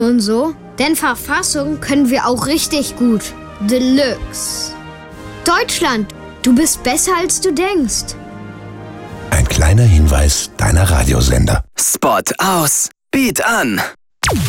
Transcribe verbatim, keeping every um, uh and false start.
und so. Denn Verfassung können wir auch richtig gut. Deluxe. Deutschland, du bist besser als du denkst. Ein kleiner Hinweis deiner Radiosender. Spot aus. Beat an.